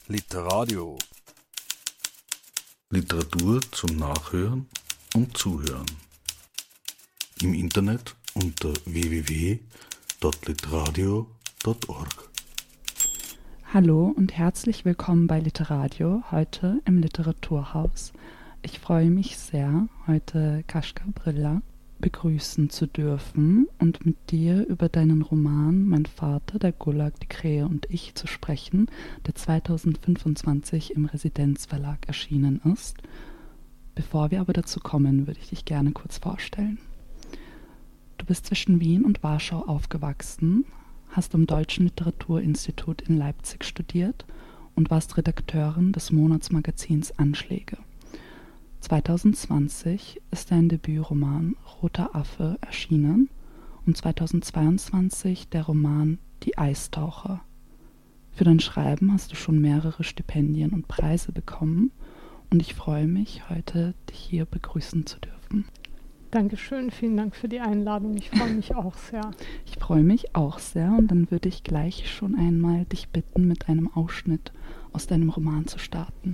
Literadio. Literatur zum Nachhören und Zuhören. Im Internet unter www.literadio.org. Hallo und herzlich willkommen bei Literadio, heute im Literaturhaus. Ich freue mich sehr, heute Kaśka Brylla begrüßen zu dürfen und mit dir über deinen Roman Mein Vater, der Gulag, die Krähe und ich zu sprechen, der 2025 im Residenzverlag erschienen ist. Bevor wir aber dazu kommen, würde ich dich gerne kurz vorstellen. Du bist zwischen Wien und Warschau aufgewachsen, hast am Deutschen Literaturinstitut in Leipzig studiert und warst Redakteurin des Monatsmagazins Anschläge. 2020 ist dein Debütroman Roter Affe erschienen und 2022 der Roman Die Eistaucher. Für dein Schreiben hast du schon mehrere Stipendien und Preise bekommen und ich freue mich, heute dich hier begrüßen zu dürfen. Dankeschön, vielen Dank für die Einladung. Ich freue mich auch sehr. Ich freue mich auch sehr und dann würde ich gleich schon einmal dich bitten, mit einem Ausschnitt aus deinem Roman zu starten.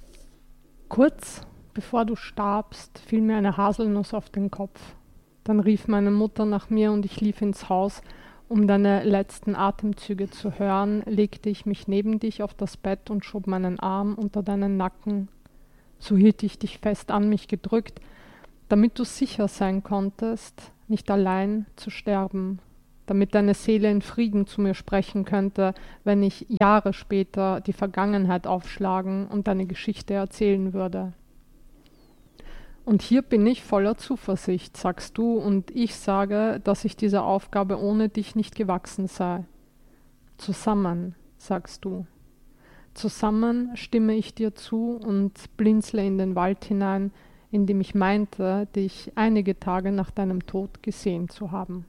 Kurz bevor du starbst, fiel mir eine Haselnuss auf den Kopf. Dann rief meine Mutter nach mir und ich lief ins Haus, um deine letzten Atemzüge zu hören, legte ich mich neben dich auf das Bett und schob meinen Arm unter deinen Nacken. So hielt ich dich fest an mich gedrückt, damit du sicher sein konntest, nicht allein zu sterben, damit deine Seele in Frieden zu mir sprechen könnte, wenn ich Jahre später die Vergangenheit aufschlagen und deine Geschichte erzählen würde. Und hier bin ich voller Zuversicht, sagst du, und ich sage, dass ich dieser Aufgabe ohne dich nicht gewachsen sei. Zusammen, sagst du. Zusammen stimme ich dir zu und blinzle in den Wald hinein, in dem ich meinte, dich einige Tage nach deinem Tod gesehen zu haben.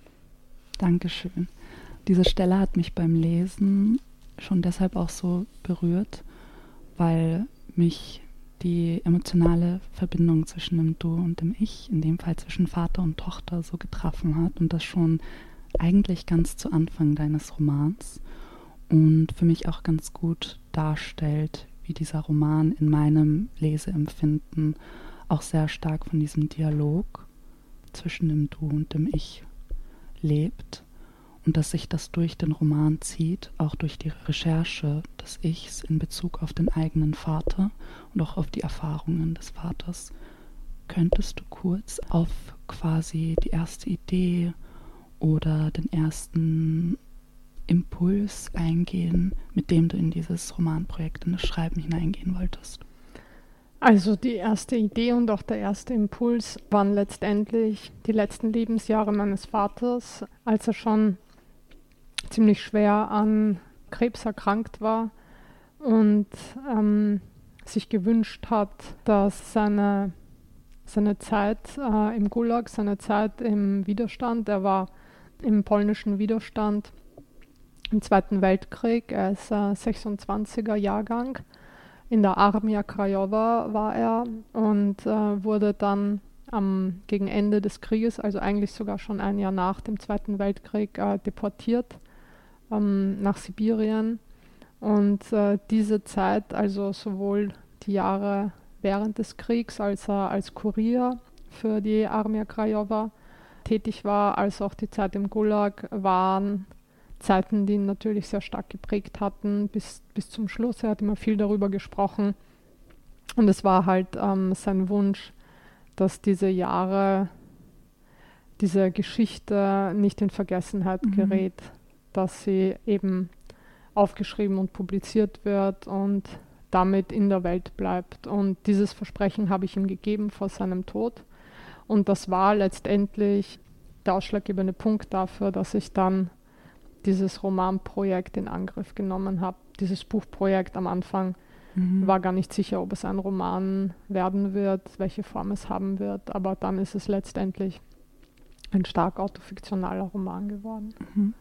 Dankeschön. Diese Stelle hat mich beim Lesen schon deshalb auch so berührt, weil mich die emotionale Verbindung zwischen dem Du und dem Ich, in dem Fall zwischen Vater und Tochter, so getroffen hat und das schon eigentlich ganz zu Anfang deines Romans und für mich auch ganz gut darstellt, wie dieser Roman in meinem Leseempfinden auch sehr stark von diesem Dialog zwischen dem Du und dem Ich lebt und dass sich das durch den Roman zieht, auch durch die Recherche des Ichs in Bezug auf den eigenen Vater und auch auf die Erfahrungen des Vaters. Könntest du kurz auf quasi die erste Idee oder den ersten Impuls eingehen, mit dem du in dieses Romanprojekt, in das Schreiben hineingehen wolltest? Also die erste Idee und auch der erste Impuls waren letztendlich die letzten Lebensjahre meines Vaters, als er schon ziemlich schwer an Krebs erkrankt war und sich gewünscht hat, dass seine Zeit im Gulag, seine Zeit im Widerstand, er war im polnischen Widerstand im Zweiten Weltkrieg, er ist 26er Jahrgang, in der Armia Krajowa war er und wurde dann gegen Ende des Krieges, also eigentlich sogar schon ein Jahr nach dem Zweiten Weltkrieg, deportiert nach Sibirien. Und diese Zeit, also sowohl die Jahre während des Kriegs, als er als Kurier für die Armia Krajowa tätig war, als auch die Zeit im Gulag, waren Zeiten, die ihn natürlich sehr stark geprägt hatten, bis zum Schluss. Er hat immer viel darüber gesprochen. Und es war halt sein Wunsch, dass diese Jahre, diese Geschichte nicht in Vergessenheit gerät, dass sie eben aufgeschrieben und publiziert wird und damit in der Welt bleibt. Und dieses Versprechen habe ich ihm gegeben vor seinem Tod. Und das war letztendlich der ausschlaggebende Punkt dafür, dass ich dann dieses Romanprojekt in Angriff genommen habe. Dieses Buchprojekt am Anfang war gar nicht sicher, ob es ein Roman werden wird, welche Form es haben wird, aber dann ist es letztendlich ein stark autofiktionaler Roman geworden.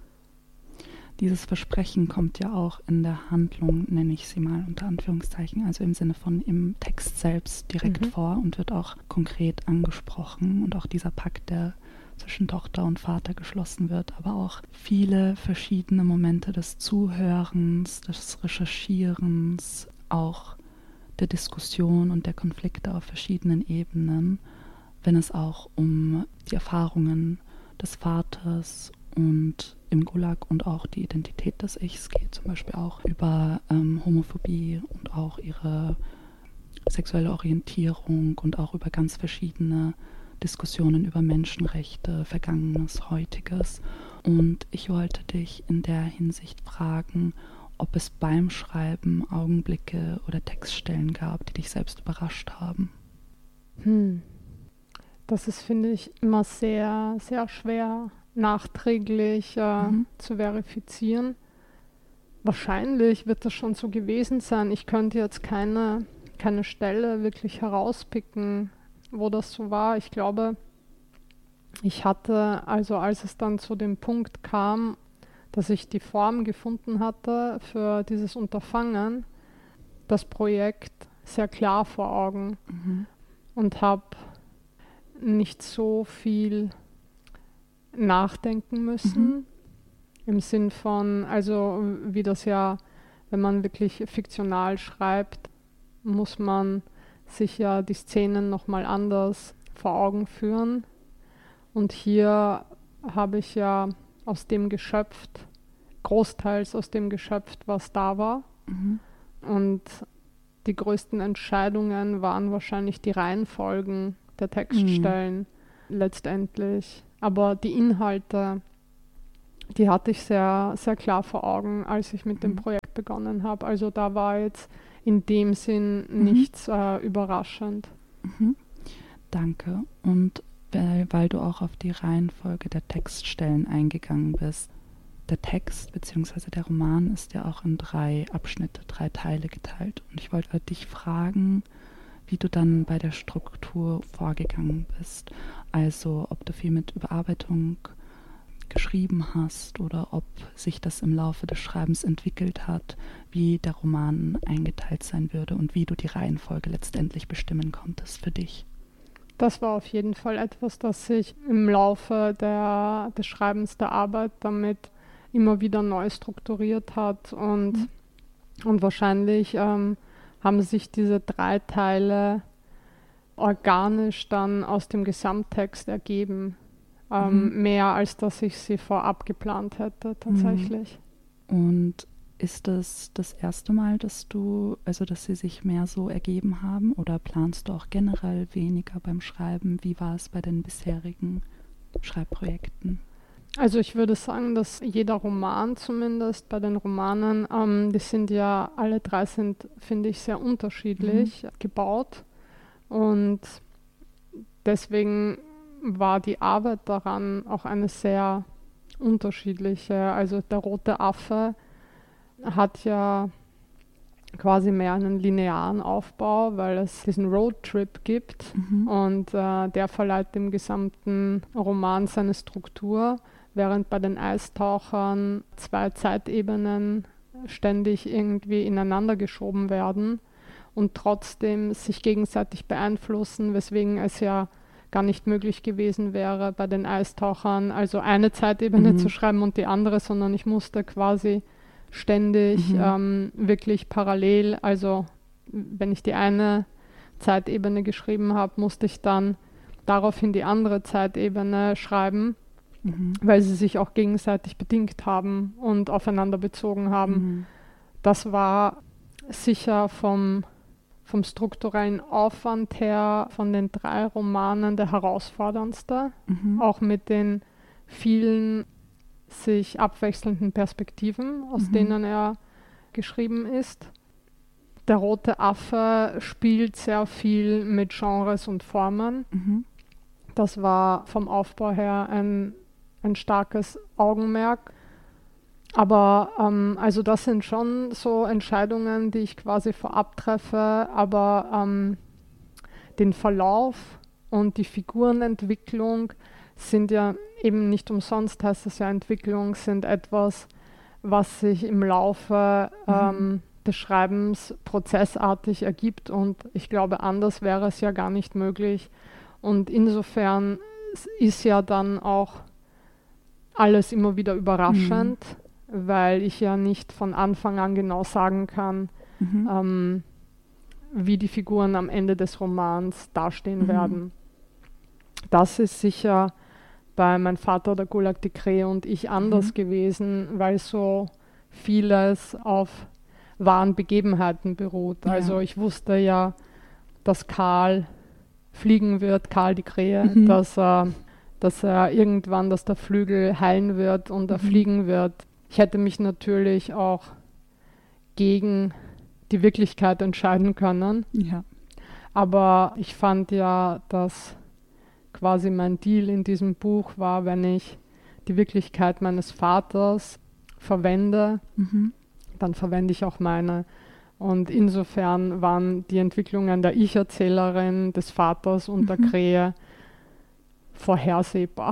Dieses Versprechen kommt ja auch in der Handlung, nenne ich sie mal unter Anführungszeichen, also im Sinne von im Text selbst direkt vor und wird auch konkret angesprochen und auch dieser Pakt der zwischen Tochter und Vater geschlossen wird, aber auch viele verschiedene Momente des Zuhörens, des Recherchierens, auch der Diskussion und der Konflikte auf verschiedenen Ebenen, wenn es auch um die Erfahrungen des Vaters und im Gulag und auch die Identität des Ichs geht, zum Beispiel auch über Homophobie und auch ihre sexuelle Orientierung und auch über ganz verschiedene Diskussionen über Menschenrechte, Vergangenes, Heutiges. Und ich wollte dich in der Hinsicht fragen, ob es beim Schreiben Augenblicke oder Textstellen gab, die dich selbst überrascht haben. Das ist, finde ich, immer sehr, sehr schwer nachträglich zu verifizieren. Wahrscheinlich wird das schon so gewesen sein. Ich könnte jetzt keine Stelle wirklich herauspicken, wo das so war. Ich glaube, ich hatte, also als es dann zu dem Punkt kam, dass ich die Form gefunden hatte für dieses Unterfangen, das Projekt sehr klar vor Augen und habe nicht so viel nachdenken müssen, im Sinn von, also wie das ja, wenn man wirklich fiktional schreibt, muss man sich ja die Szenen nochmal anders vor Augen führen. Und hier habe ich ja aus dem geschöpft, großteils aus dem geschöpft, was da war. Und die größten Entscheidungen waren wahrscheinlich die Reihenfolgen der Textstellen letztendlich. Aber die Inhalte, die hatte ich sehr, sehr klar vor Augen, als ich mit dem Projekt begonnen habe. Also da war jetzt in dem Sinn nichts überraschend. Danke. Und weil du auch auf die Reihenfolge der Textstellen eingegangen bist. Der Text bzw. der Roman ist ja auch in 3 Abschnitte, 3 Teile geteilt. Und ich wollte dich fragen, wie du dann bei der Struktur vorgegangen bist. Also ob du viel mit Überarbeitung geschrieben hast oder ob sich das im Laufe des Schreibens entwickelt hat, wie der Roman eingeteilt sein würde und wie du die Reihenfolge letztendlich bestimmen konntest für dich. Das war auf jeden Fall etwas, das sich im Laufe des Schreibens der Arbeit damit immer wieder neu strukturiert hat und wahrscheinlich haben sich diese 3 Teile organisch dann aus dem Gesamttext ergeben. Mehr als dass ich sie vorab geplant hätte tatsächlich. Und ist das erste Mal, dass sie sich mehr so ergeben haben oder planst du auch generell weniger beim Schreiben? Wie war es bei den bisherigen Schreibprojekten? Also ich würde sagen, dass jeder Roman zumindest, bei den Romanen, die sind ja, alle 3 sind, finde ich, sehr unterschiedlich gebaut und deswegen war die Arbeit daran auch eine sehr unterschiedliche. Also der Rote Affe hat ja quasi mehr einen linearen Aufbau, weil es diesen Roadtrip gibt und der verleiht dem gesamten Roman seine Struktur, während bei den Eistauchern 2 Zeitebenen ständig irgendwie ineinander geschoben werden und trotzdem sich gegenseitig beeinflussen, weswegen es ja gar nicht möglich gewesen wäre, bei den Eistauchern also eine Zeitebene zu schreiben und die andere, sondern ich musste quasi ständig wirklich parallel, also wenn ich die eine Zeitebene geschrieben habe, musste ich dann daraufhin die andere Zeitebene schreiben, weil sie sich auch gegenseitig bedingt haben und aufeinander bezogen haben. Das war sicher vom strukturellen Aufwand her von den 3 Romanen der herausforderndste, auch mit den vielen sich abwechselnden Perspektiven, aus denen er geschrieben ist. Der Rote Affe spielt sehr viel mit Genres und Formen. Das war vom Aufbau her ein starkes Augenmerk. Aber also das sind schon so Entscheidungen, die ich quasi vorab treffe, aber den Verlauf und die Figurenentwicklung sind ja eben nicht umsonst, heißt es ja, Entwicklung sind etwas, was sich im Laufe des Schreibens prozessartig ergibt und ich glaube, anders wäre es ja gar nicht möglich. Und insofern es ist ja dann auch alles immer wieder überraschend, weil ich ja nicht von Anfang an genau sagen kann, wie die Figuren am Ende des Romans dastehen werden. Das ist sicher bei Mein Vater, der Gulag, die Krähe und ich anders gewesen, weil so vieles auf wahren Begebenheiten beruht. Ja. Also ich wusste ja, dass Karl fliegen wird, Karl die Krähe, dass er irgendwann, dass der Flügel heilen wird und er fliegen wird. Ich hätte mich natürlich auch gegen die Wirklichkeit entscheiden können. Ja. Aber ich fand ja, dass quasi mein Deal in diesem Buch war, wenn ich die Wirklichkeit meines Vaters verwende, dann verwende ich auch meine. Und insofern waren die Entwicklungen der Ich-Erzählerin, des Vaters und der Krähe vorhersehbar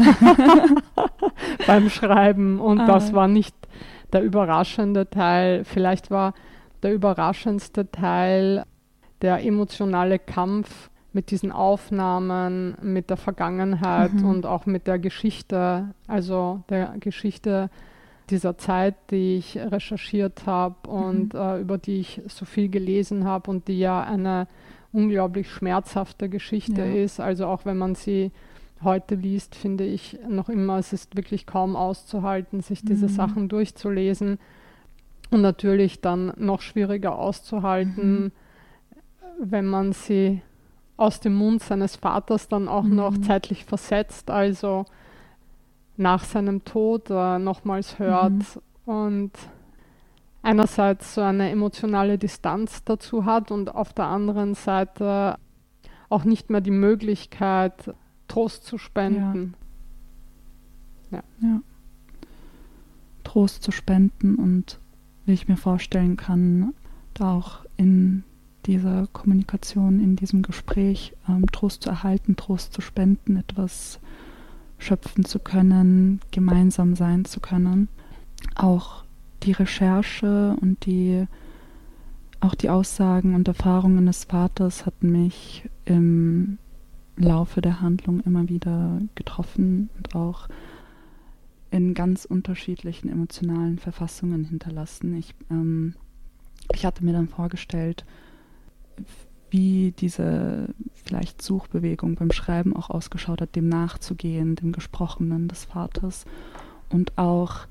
beim Schreiben. Und das war nicht der überraschende Teil. Vielleicht war der überraschendste Teil der emotionale Kampf mit diesen Aufnahmen, mit der Vergangenheit und auch mit der Geschichte, also der Geschichte dieser Zeit, die ich recherchiert habe und über die ich so viel gelesen habe und die ja eine unglaublich schmerzhafte Geschichte ist. Also auch wenn man sie heute liest, finde ich noch immer, es ist wirklich kaum auszuhalten, sich diese Sachen durchzulesen und natürlich dann noch schwieriger auszuhalten, wenn man sie aus dem Mund seines Vaters dann auch noch zeitlich versetzt, also nach seinem Tod nochmals hört und einerseits so eine emotionale Distanz dazu hat und auf der anderen Seite auch nicht mehr die Möglichkeit, Trost zu spenden. Ja. Trost zu spenden und wie ich mir vorstellen kann, da auch in dieser Kommunikation, in diesem Gespräch Trost zu erhalten, Trost zu spenden, etwas schöpfen zu können, gemeinsam sein zu können. Auch die Recherche und auch die Aussagen und Erfahrungen des Vaters hatten mich im Laufe der Handlung immer wieder getroffen und auch in ganz unterschiedlichen emotionalen Verfassungen hinterlassen. Ich hatte mir dann vorgestellt, wie diese vielleicht Suchbewegung beim Schreiben auch ausgeschaut hat, dem nachzugehen, dem Gesprochenen des Vaters. Und auch,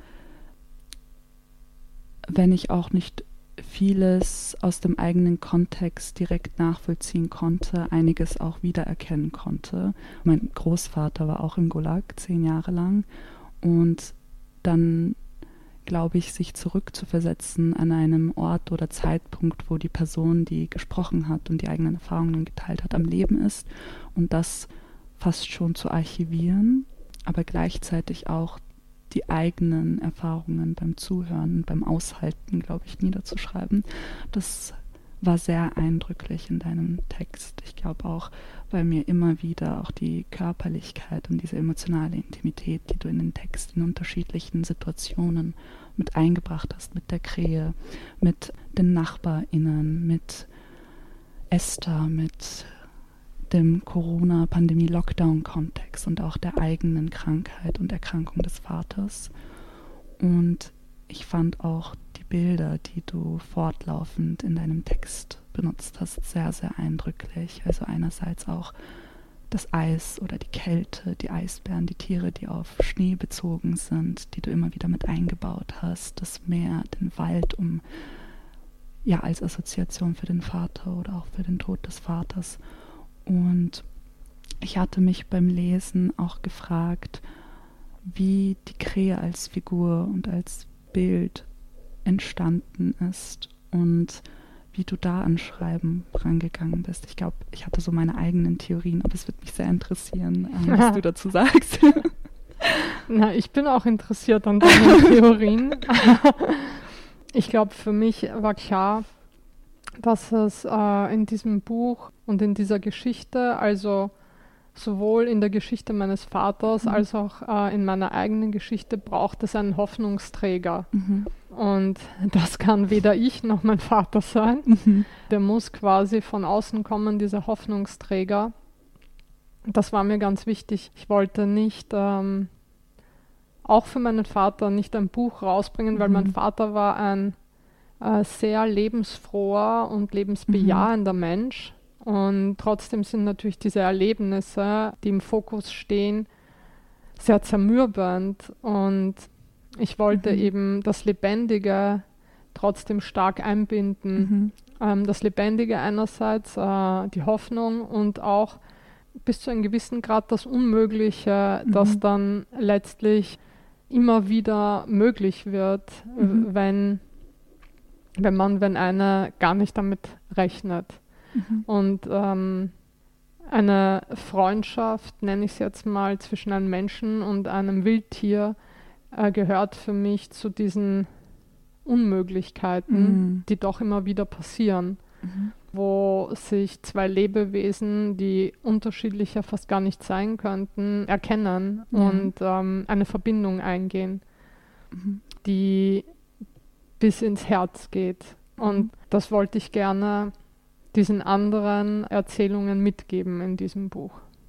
wenn ich auch nicht vieles aus dem eigenen Kontext direkt nachvollziehen konnte, einiges auch wiedererkennen konnte. Mein Großvater war auch im Gulag 10 Jahre lang und dann glaube ich, sich zurückzuversetzen an einem Ort oder Zeitpunkt, wo die Person, die gesprochen hat und die eigenen Erfahrungen geteilt hat, am Leben ist und das fast schon zu archivieren, aber gleichzeitig auch die eigenen Erfahrungen beim Zuhören und beim Aushalten, glaube ich, niederzuschreiben. Das war sehr eindrücklich in deinem Text. Ich glaube auch, weil mir immer wieder auch die Körperlichkeit und diese emotionale Intimität, die du in den Text in unterschiedlichen Situationen mit eingebracht hast, mit der Krähe, mit den NachbarInnen, mit Esther, mit dem Corona-Pandemie-Lockdown-Kontext und auch der eigenen Krankheit und Erkrankung des Vaters. Und ich fand auch die Bilder, die du fortlaufend in deinem Text benutzt hast, sehr, sehr eindrücklich. Also einerseits auch das Eis oder die Kälte, die Eisbären, die Tiere, die auf Schnee bezogen sind, die du immer wieder mit eingebaut hast, das Meer, den Wald, als Assoziation für den Vater oder auch für den Tod des Vaters. Und ich hatte mich beim Lesen auch gefragt, wie die Krähe als Figur und als Bild entstanden ist und wie du da an Schreiben rangegangen bist. Ich glaube, ich hatte so meine eigenen Theorien, aber es würde mich sehr interessieren, was du dazu sagst. Na, ich bin auch interessiert an deinen Theorien. Ich glaube, für mich war klar, dass es in diesem Buch und in dieser Geschichte, also sowohl in der Geschichte meines Vaters als auch in meiner eigenen Geschichte, braucht es einen Hoffnungsträger. Und das kann weder ich noch mein Vater sein. Der muss quasi von außen kommen, dieser Hoffnungsträger. das war mir ganz wichtig. Ich wollte nicht, auch für meinen Vater, nicht ein Buch rausbringen, weil mein Vater war ein sehr lebensfroher und lebensbejahender Mensch. Und trotzdem sind natürlich diese Erlebnisse, die im Fokus stehen, sehr zermürbend. Und ich wollte eben das Lebendige trotzdem stark einbinden. Das Lebendige einerseits, die Hoffnung und auch bis zu einem gewissen Grad das Unmögliche, das dann letztlich immer wieder möglich wird, wenn einer gar nicht damit rechnet. Und eine Freundschaft, nenne ich es jetzt mal, zwischen einem Menschen und einem Wildtier gehört für mich zu diesen Unmöglichkeiten, die doch immer wieder passieren, wo sich zwei Lebewesen, die unterschiedlicher fast gar nicht sein könnten, erkennen und eine Verbindung eingehen, die bis ins Herz geht. Und das wollte ich gerne diesen anderen Erzählungen mitgeben in diesem Buch.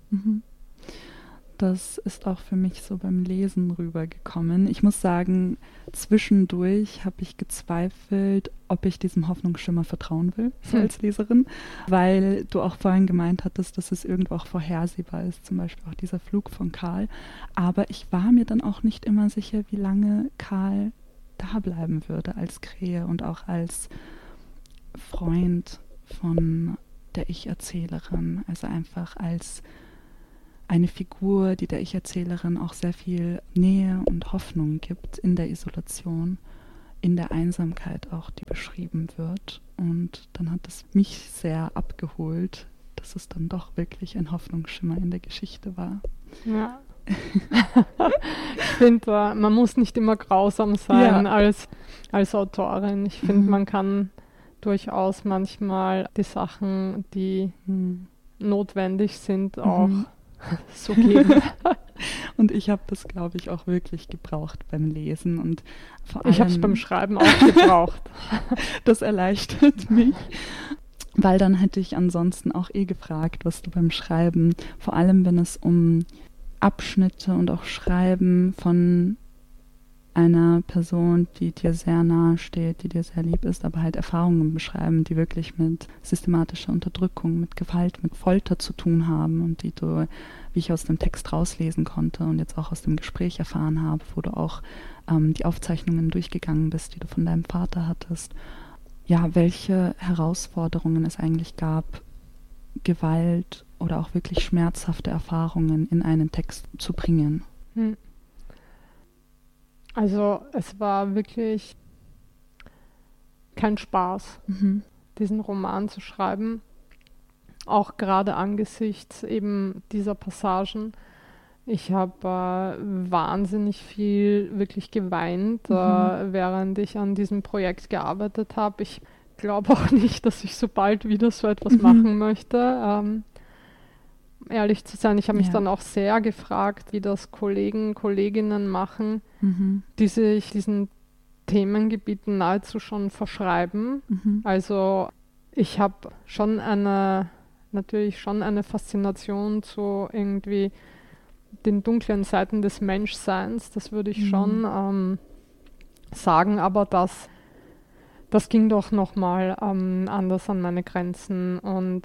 Das ist auch für mich so beim Lesen rübergekommen. Ich muss sagen, zwischendurch habe ich gezweifelt, ob ich diesem Hoffnungsschimmer vertrauen will, so als Leserin, weil du auch vorhin gemeint hattest, dass es irgendwo auch vorhersehbar ist, zum Beispiel auch dieser Flug von Karl. Aber ich war mir dann auch nicht immer sicher, wie lange Karl da bleiben würde als Krähe und auch als Freund von der Ich-Erzählerin, also einfach als eine Figur, die der Ich-Erzählerin auch sehr viel Nähe und Hoffnung gibt in der Isolation, in der Einsamkeit auch, die beschrieben wird. Und dann hat es mich sehr abgeholt, dass es dann doch wirklich ein Hoffnungsschimmer in der Geschichte war. Ja. Ich finde, man muss nicht immer grausam sein als Autorin. Ich finde, man kann durchaus manchmal die Sachen, die notwendig sind, auch so geben. Und ich habe das, glaube ich, auch wirklich gebraucht beim Lesen. Und vor allem, ich habe es beim Schreiben auch gebraucht. Das erleichtert mich. Weil dann hätte ich ansonsten auch gefragt, was du beim Schreiben, vor allem wenn es um Abschnitte und auch Schreiben von einer Person, die dir sehr nahe steht, die dir sehr lieb ist, aber halt Erfahrungen beschreiben, die wirklich mit systematischer Unterdrückung, mit Gewalt, mit Folter zu tun haben und die du, wie ich aus dem Text rauslesen konnte und jetzt auch aus dem Gespräch erfahren habe, wo du auch die Aufzeichnungen durchgegangen bist, die du von deinem Vater hattest. Ja, welche Herausforderungen es eigentlich gab, Gewalt oder auch wirklich schmerzhafte Erfahrungen in einen Text zu bringen. Also es war wirklich kein Spaß, diesen Roman zu schreiben, auch gerade angesichts eben dieser Passagen. Ich habe wahnsinnig viel wirklich geweint, während ich an diesem Projekt gearbeitet habe. Ich glaube auch nicht, dass ich so bald wieder so etwas machen möchte. Ehrlich zu sein, ich habe mich dann auch sehr gefragt, wie das Kolleginnen machen, die sich diesen Themengebieten nahezu schon verschreiben. Also ich habe schon natürlich schon eine Faszination zu irgendwie den dunklen Seiten des Menschseins, das würde ich schon sagen, aber das ging doch nochmal anders an meine Grenzen und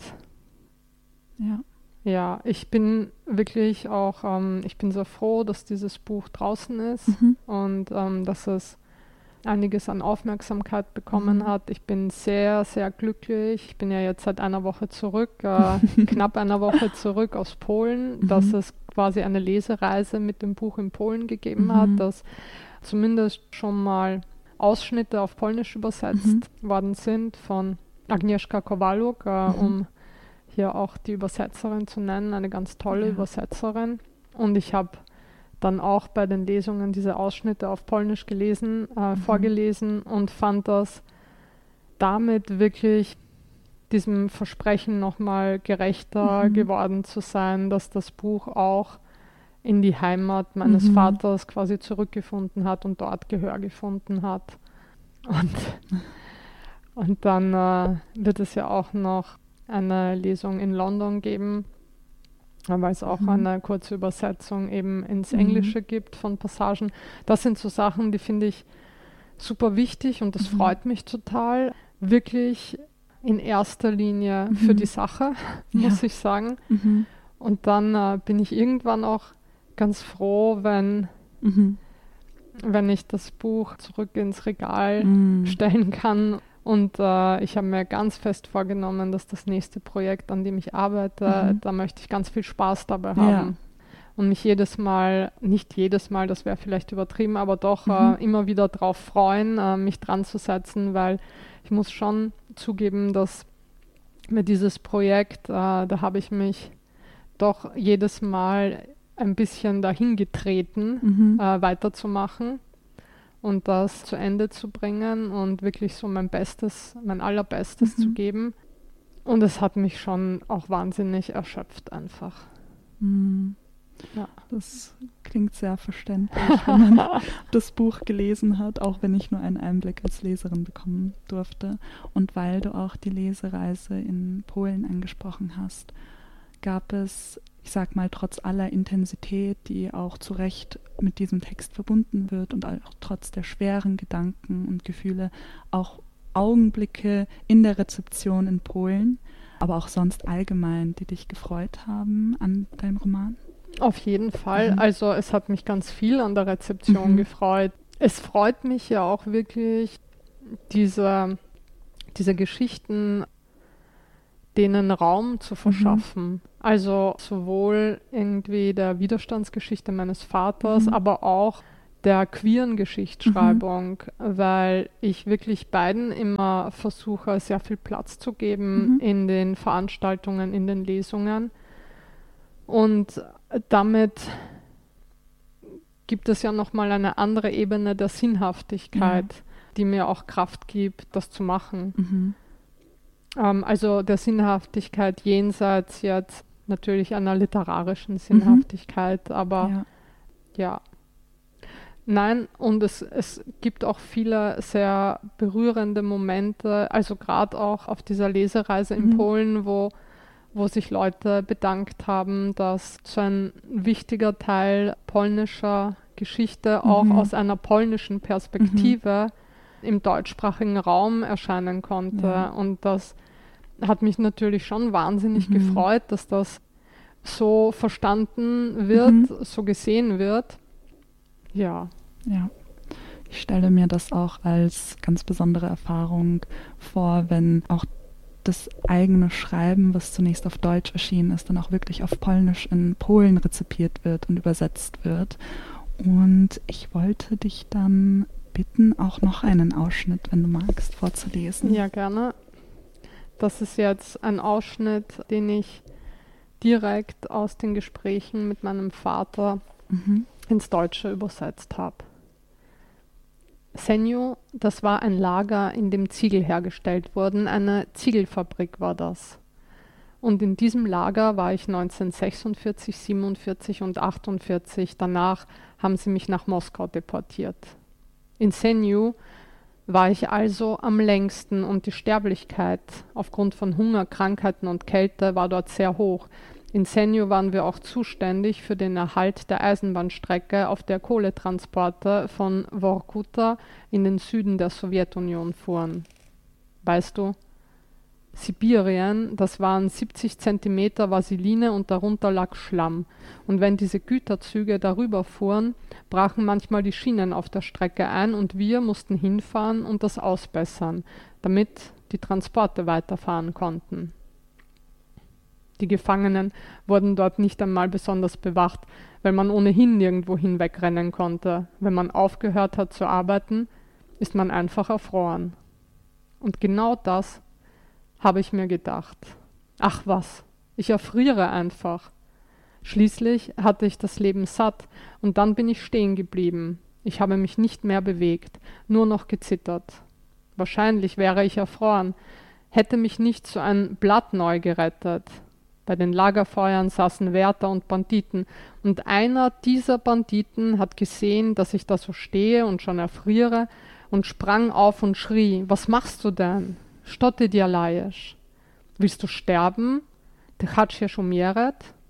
ja, ich bin wirklich auch, ich bin sehr froh, dass dieses Buch draußen ist und dass es einiges an Aufmerksamkeit bekommen hat. Ich bin sehr, sehr glücklich. Ich bin ja jetzt seit einer Woche zurück, knapp einer Woche zurück aus Polen, dass es quasi eine Lesereise mit dem Buch in Polen gegeben hat, dass zumindest schon mal Ausschnitte auf Polnisch übersetzt worden sind von Agnieszka Kowaluk, um hier auch die Übersetzerin zu nennen, eine ganz tolle Übersetzerin. Und ich habe dann auch bei den Lesungen diese Ausschnitte auf Polnisch gelesen, vorgelesen und fand das damit wirklich diesem Versprechen nochmal gerechter geworden zu sein, dass das Buch auch in die Heimat meines Vaters quasi zurückgefunden hat und dort Gehör gefunden hat. Und dann wird es ja auch noch eine Lesung in London geben, weil es auch eine kurze Übersetzung eben ins Englische gibt von Passagen. Das sind so Sachen, die finde ich super wichtig und das freut mich total. Wirklich in erster Linie für die Sache, muss ich sagen. Und dann bin ich irgendwann auch ganz froh, wenn ich das Buch zurück ins Regal stellen kann. Und ich habe mir ganz fest vorgenommen, dass das nächste Projekt, an dem ich arbeite, da möchte ich ganz viel Spaß dabei haben. Ja. Und mich nicht jedes Mal, das wäre vielleicht übertrieben, aber doch immer wieder drauf freuen, mich dran zu setzen, weil ich muss schon zugeben, dass mit dieses Projekt, da habe ich mich doch jedes Mal ein bisschen dahin getreten, weiterzumachen und das zu Ende zu bringen und wirklich so mein Allerbestes zu geben. Und es hat mich schon auch wahnsinnig erschöpft einfach. Ja. Das klingt sehr verständlich, wenn man das Buch gelesen hat, auch wenn ich nur einen Einblick als Leserin bekommen durfte. Und weil du auch die Lesereise in Polen angesprochen hast, gab es, ich sag mal, trotz aller Intensität, die auch zu Recht mit diesem Text verbunden wird und auch trotz der schweren Gedanken und Gefühle, auch Augenblicke in der Rezeption in Polen, aber auch sonst allgemein, die dich gefreut haben an deinem Roman? Auf jeden Fall. Also es hat mich ganz viel an der Rezeption gefreut. Es freut mich ja auch wirklich, diese Geschichten denen Raum zu verschaffen. Also sowohl irgendwie der Widerstandsgeschichte meines Vaters, aber auch der queeren Geschichtsschreibung, weil ich wirklich beiden immer versuche, sehr viel Platz zu geben in den Veranstaltungen, in den Lesungen. Und damit gibt es ja nochmal eine andere Ebene der Sinnhaftigkeit, die mir auch Kraft gibt, das zu machen. Also der Sinnhaftigkeit jenseits jetzt natürlich einer literarischen Sinnhaftigkeit, aber ja. Nein, und es gibt auch viele sehr berührende Momente, also gerade auch auf dieser Lesereise in Polen, wo sich Leute bedankt haben, dass so ein wichtiger Teil polnischer Geschichte auch aus einer polnischen Perspektive im deutschsprachigen Raum erscheinen konnte. Ja. Und das hat mich natürlich schon wahnsinnig gefreut, dass das so verstanden wird, so gesehen wird. Ja. Ja. Ich stelle mir das auch als ganz besondere Erfahrung vor, wenn auch das eigene Schreiben, was zunächst auf Deutsch erschienen ist, dann auch wirklich auf Polnisch in Polen rezipiert wird und übersetzt wird. Und ich wollte dich dann bitten, auch noch einen Ausschnitt, wenn du magst, vorzulesen. Ja, gerne. Das ist jetzt ein Ausschnitt, den ich direkt aus den Gesprächen mit meinem Vater ins Deutsche übersetzt habe. Senju, das war ein Lager, in dem Ziegel hergestellt wurden. Eine Ziegelfabrik war das. Und in diesem Lager war ich 1946, 47 und 48. Danach haben sie mich nach Moskau deportiert. In Senju war ich also am längsten und die Sterblichkeit aufgrund von Hunger, Krankheiten und Kälte war dort sehr hoch. In Senju waren wir auch zuständig für den Erhalt der Eisenbahnstrecke, auf der Kohletransporte von Vorkuta in den Süden der Sowjetunion fuhren. Weißt du, Sibirien, das waren 70 Zentimeter Vaseline und darunter lag Schlamm. Und wenn diese Güterzüge darüber fuhren, brachen manchmal die Schienen auf der Strecke ein und wir mussten hinfahren und das ausbessern, damit die Transporte weiterfahren konnten. Die Gefangenen wurden dort nicht einmal besonders bewacht, weil man ohnehin nirgendwo hinwegrennen konnte. Wenn man aufgehört hat zu arbeiten, ist man einfach erfroren. Und genau das habe ich mir gedacht. Ach was, ich erfriere einfach. Schließlich hatte ich das Leben satt und dann bin ich stehen geblieben. Ich habe mich nicht mehr bewegt, nur noch gezittert. Wahrscheinlich wäre ich erfroren, hätte mich nicht so ein Blatt neu gerettet. Bei den Lagerfeuern saßen Wärter und Banditen, und einer dieser Banditen hat gesehen, dass ich da so stehe und schon erfriere, und sprang auf und schrie: Was machst du denn? Что ты делаешь? Willst du sterben? Ты хочешь умереть?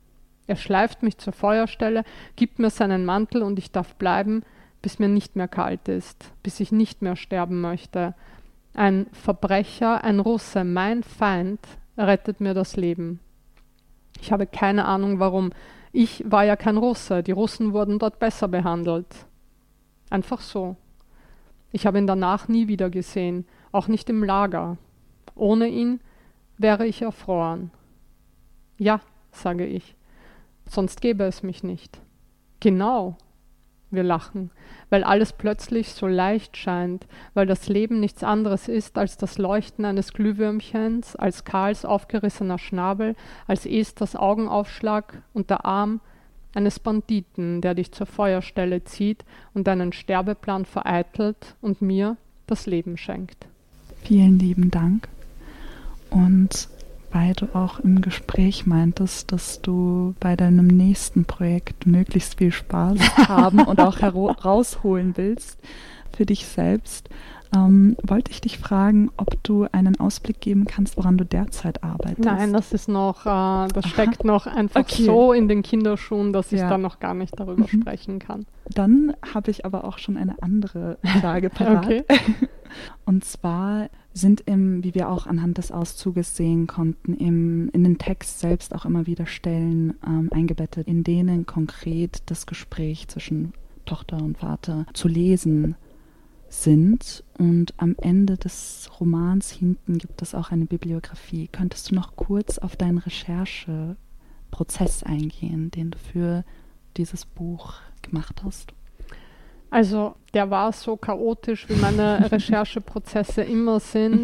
Er schleift mich zur Feuerstelle, gibt mir seinen Mantel und ich darf bleiben, bis mir nicht mehr kalt ist, bis ich nicht mehr sterben möchte. Ein Verbrecher, ein Russe, mein Feind, rettet mir das Leben. Ich habe keine Ahnung, warum. Ich war ja kein Russe, die Russen wurden dort besser behandelt. Einfach so. Ich habe ihn danach nie wieder gesehen, auch nicht im Lager. Ohne ihn wäre ich erfroren. Ja, sage ich, sonst gäbe es mich nicht. Genau, wir lachen, weil alles plötzlich so leicht scheint, weil das Leben nichts anderes ist als das Leuchten eines Glühwürmchens, als Karls aufgerissener Schnabel, als Esthers Augenaufschlag und der Arm eines Banditen, der dich zur Feuerstelle zieht und deinen Sterbeplan vereitelt und mir das Leben schenkt. Vielen lieben Dank. Und weil du auch im Gespräch meintest, dass du bei deinem nächsten Projekt möglichst viel Spaß haben und auch rausholen willst für dich selbst, wollte ich dich fragen, ob du einen Ausblick geben kannst, woran du derzeit arbeitest. Nein, das ist noch, das steckt noch einfach so in den Kinderschuhen, dass ich da noch gar nicht darüber sprechen kann. Dann habe ich aber auch schon eine andere Frage parat. Okay. Und zwar sind wie wir auch anhand des Auszuges sehen konnten, in den Text selbst auch immer wieder Stellen eingebettet, in denen konkret das Gespräch zwischen Tochter und Vater zu lesen sind. Und am Ende des Romans hinten gibt es auch eine Bibliografie. Könntest du noch kurz auf deinen Rechercheprozess eingehen, den du für dieses Buch gemacht hast? Also der war so chaotisch, wie meine Rechercheprozesse immer sind.